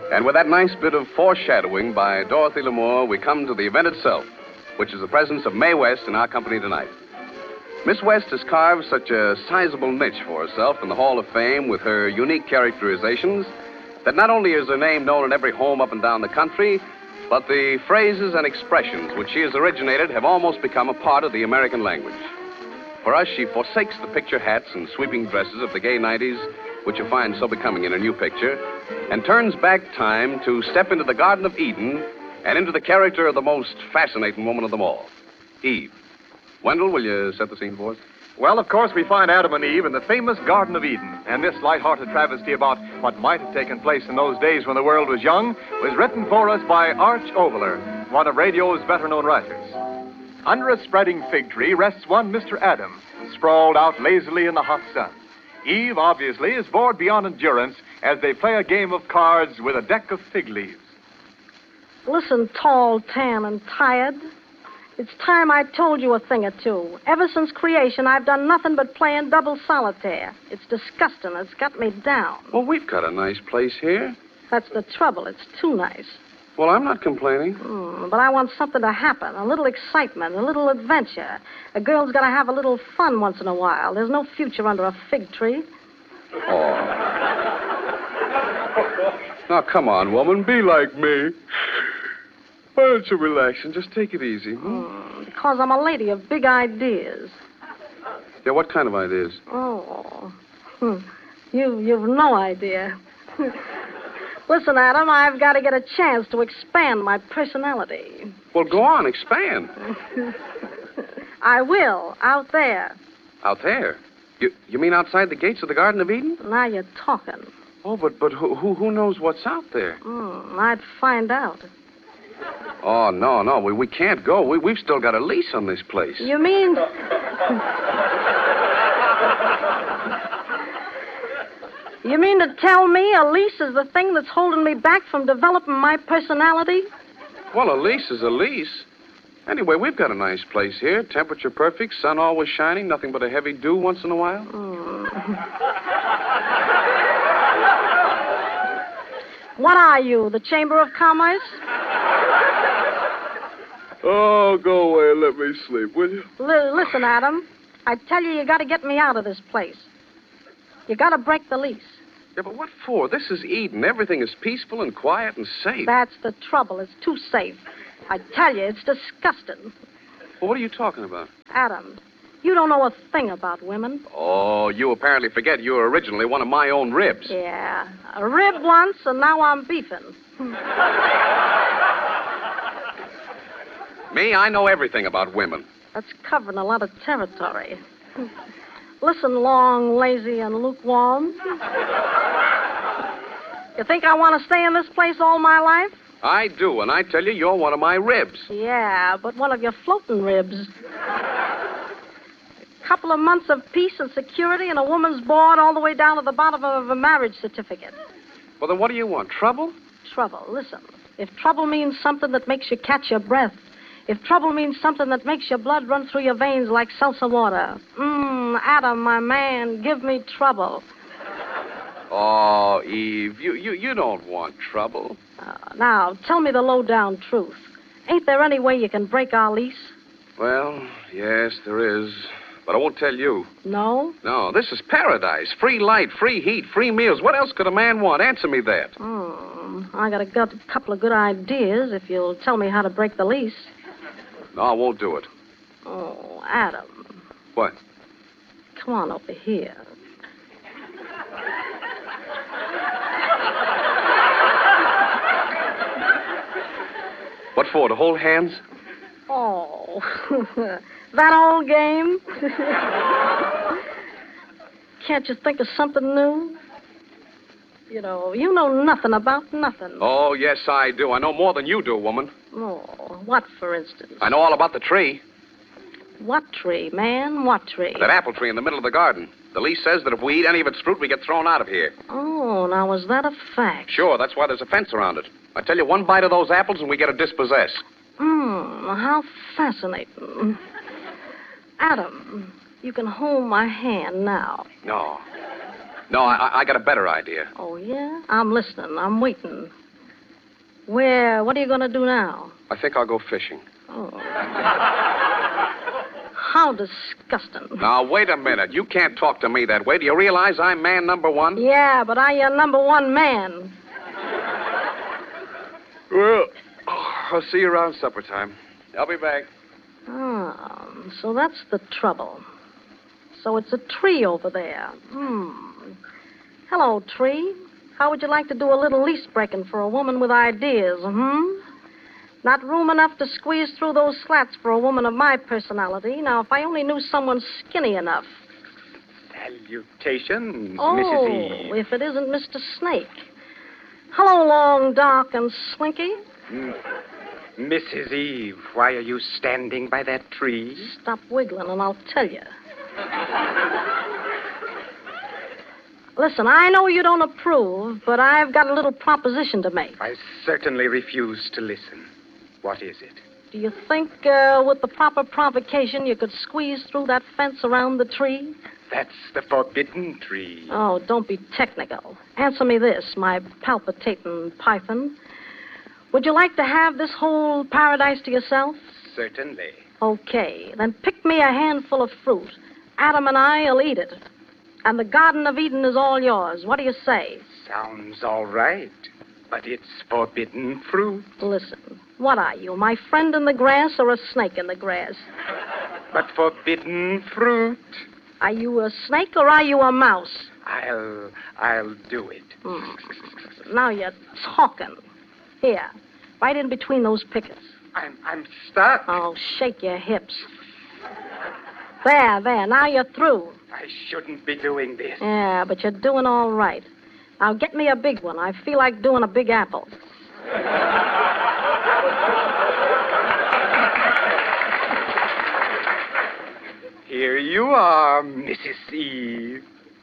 And with that nice bit of foreshadowing by Dorothy Lamour, we come to the event itself, which is the presence of Mae West in our company tonight. Miss West has carved such a sizable niche for herself in the Hall of Fame with her unique characterizations that not only is her name known in every home up and down the country, but the phrases and expressions which she has originated have almost become a part of the American language. For us, she forsakes the picture hats and sweeping dresses of the gay 90s, which you find so becoming in her new picture, and turns back time to step into the Garden of Eden and into the character of the most fascinating woman of them all, Eve. Wendell, will you set the scene for us? Well, of course, we find Adam and Eve in the famous Garden of Eden. And this light-hearted travesty about what might have taken place in those days when the world was young was written for us by Arch Oboler, one of radio's better-known writers. Under a spreading fig tree rests one Mr. Adam, sprawled out lazily in the hot sun. Eve, obviously, is bored beyond endurance as they play a game of cards with a deck of fig leaves. Listen, tall, tan, and tired. It's time I told you a thing or two. Ever since creation, I've done nothing but playing double solitaire. It's disgusting. It's got me down. Well, we've got a nice place here. That's the trouble. It's too nice. Well, I'm not complaining. But I want something to happen. A little excitement, a little adventure. A girl's got to have a little fun once in a while. There's no future under a fig tree. Oh. Now, come on, woman. Be like me. Why don't you relax and just take it easy? Because I'm a lady of big ideas. Yeah, what kind of ideas? Oh. You've no idea. Listen, Adam, I've got to get a chance to expand my personality. Well, go on, expand. I will, out there. Out there? You mean outside the gates of the Garden of Eden? Now you're talking. Oh, but who knows what's out there? I'd find out. Oh, no, we can't go. We've still got a lease on this place. You mean... You mean to tell me a lease is the thing that's holding me back from developing my personality? Well, a lease is a lease. Anyway, we've got a nice place here. Temperature perfect, sun always shining, nothing but a heavy dew once in a while. What are you, the Chamber of Commerce? Oh, go away and let me sleep, will you? Listen, Adam. I tell you got to get me out of this place. You got to break the lease. Yeah, but what for? This is Eden. Everything is peaceful and quiet and safe. That's the trouble. It's too safe. I tell you, it's disgusting. Well, what are you talking about? Adam, you don't know a thing about women. Oh, you apparently forget you were originally one of my own ribs. Yeah, a rib once, and now I'm beefing. Me, I know everything about women. That's covering a lot of territory. Listen, long, lazy, and lukewarm. You think I want to stay in this place all my life? I do, and I tell you, you're one of my ribs. Yeah, but one of your floating ribs. A couple of months of peace and security and a woman's board all the way down to the bottom of a marriage certificate. Well, then what do you want, trouble? Trouble. Listen, if trouble means something that makes you catch your breath, if trouble means something that makes your blood run through your veins like seltzer water, Adam, my man, give me trouble. Oh, Eve, you don't want trouble. Now, tell me the low-down truth. Ain't there any way you can break our lease? Well, yes, there is. But I won't tell you. No? No, this is paradise. Free light, free heat, free meals. What else could a man want? Answer me that. I got a couple of good ideas if you'll tell me how to break the lease. No, I won't do it. Oh, Adam. What? Come on over here. What for, to hold hands? Oh, that old game? Can't you think of something new? You know nothing about nothing. Oh, yes, I do. I know more than you do, woman. Oh, what, for instance? I know all about the tree. What tree, man? What tree? That apple tree in the middle of the garden. The lease says that if we eat any of its fruit, we get thrown out of here. Oh, now, is that a fact? Sure, that's why there's a fence around it. I tell you, one bite of those apples and we get a dispossess. How fascinating. Adam, you can hold my hand now. No, I got a better idea. Oh, yeah? I'm listening. I'm waiting. Where? What are you going to do now? I think I'll go fishing. Oh. How disgusting. Now, wait a minute. You can't talk to me that way. Do you realize I'm man number one? Yeah, but I your number one man. Well, I'll see you around supper time. I'll be back. Oh, so that's the trouble. So it's a tree over there. Hello, tree. How would you like to do a little lease breaking for a woman with ideas, Not room enough to squeeze through those slats for a woman of my personality. Now, if I only knew someone skinny enough. Salutations, Oh, Mrs. Eve. if it isn't Mr. Snake. Hello, long, dark, and slinky. Mrs. Eve, why are you standing by that tree? Stop wiggling and I'll tell you. Listen, I know you don't approve, but I've got a little proposition to make. I certainly refuse to listen. What is it? Do you think with the proper provocation you could squeeze through that fence around the tree? That's the forbidden tree. Oh, don't be technical. Answer me this, my palpitating python. Would you like to have this whole paradise to yourself? Certainly. Okay, then pick me a handful of fruit. Adam and I'll eat it. And the Garden of Eden is all yours. What do you say? Sounds all right, but it's forbidden fruit. Listen, what are you, my friend in the grass or a snake in the grass? But forbidden fruit. Are you a snake or are you a mouse? I'll do it. Now you're talking. Here, right in between those pickets. I'm stuck. Oh, shake your hips. There, now you're through. I shouldn't be doing this. Yeah, but you're doing all right. Now get me a big one. I feel like doing a big apple. Here you are, Mrs. Eve.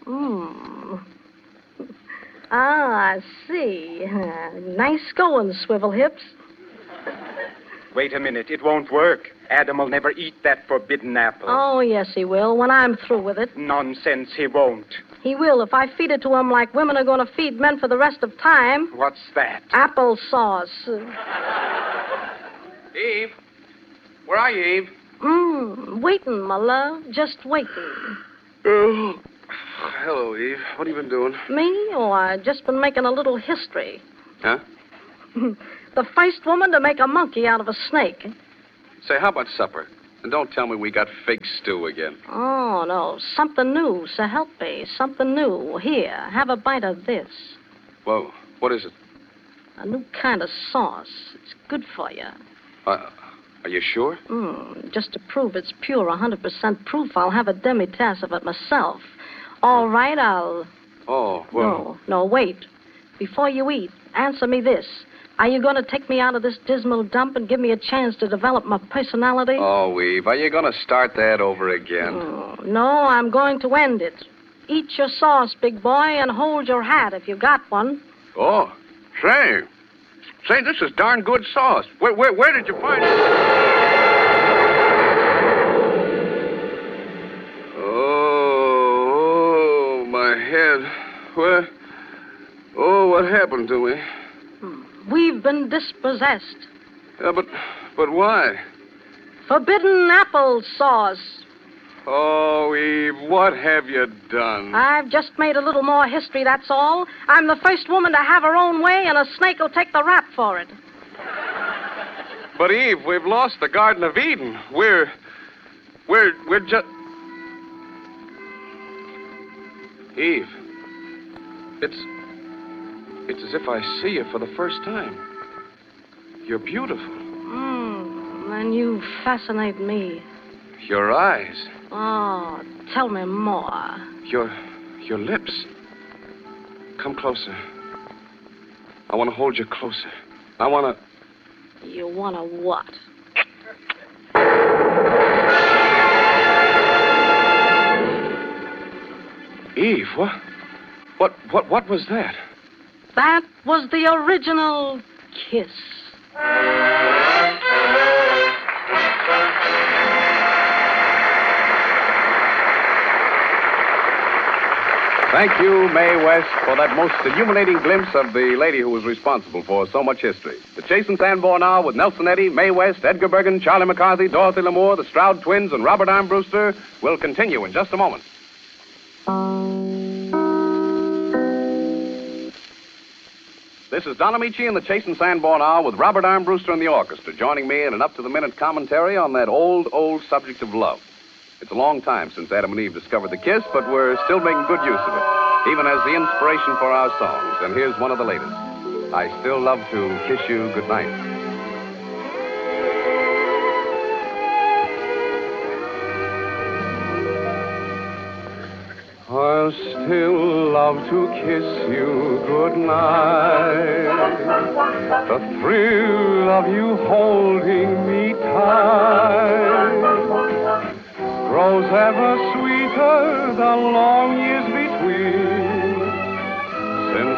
I see. Nice going, swivel hips. Wait a minute. It won't work. Adam will never eat that forbidden apple. Oh, yes, he will, when I'm through with it. Nonsense, he won't. He will if I feed it to him like women are going to feed men for the rest of time. What's that? Applesauce. Eve? Where are you, Eve? Waiting, my love. Just waiting. Oh. Hello, Eve. What have you been doing? Me? Oh, I've just been making a little history. Huh? The first woman to make a monkey out of a snake. Say, how about supper? And don't tell me we got fig stew again. Oh, no. Something new, so help me. Something new. Here, have a bite of this. Whoa, what is it? A new kind of sauce. It's good for you. Are you sure? Just to prove it's pure, 100% proof, I'll have a demi-tasse of it myself. All right, I'll... Oh, well... No, wait. Before you eat, answer me this. Are you going to take me out of this dismal dump and give me a chance to develop my personality? Oh, Eve, are you going to start that over again? No, I'm going to end it. Eat your sauce, big boy, and hold your hat if you got one. Oh, say, this is darn good sauce. Where did you find it? Oh, my head. What happened to me? We've been dispossessed. Yeah, but why? Forbidden apple sauce. Oh, Eve, what have you done? I've just made a little more history, that's all. I'm the first woman to have her own way, and a snake will take the rap for it. But, Eve, we've lost the Garden of Eden. We're just... Eve, it's as if I see you for the first time. You're beautiful. And you fascinate me. Your eyes. Oh, tell me more. Your lips. Come closer. I want to hold you closer. I want to... You want to what? Eve, what was that? That was the original kiss. Thank you, Mae West, for that most illuminating glimpse of the lady who was responsible for so much history. The Chase and Sanborn Hour with Nelson Eddy, Mae West, Edgar Bergen, Charlie McCarthy, Dorothy Lamour, the Stroud Twins, and Robert Armbruster will continue in just a moment. This is Don Amici and the Chase and Sanborn Hour with Robert Armbruster and the orchestra, joining me in an up-to-the-minute commentary on that old subject of love. It's a long time since Adam and Eve discovered the kiss, but we're still making good use of it, even as the inspiration for our songs. And here's one of the latest. I still love to kiss you goodnight. I'll still love to kiss you goodnight. The thrill of you holding me tight grows ever sweeter the long years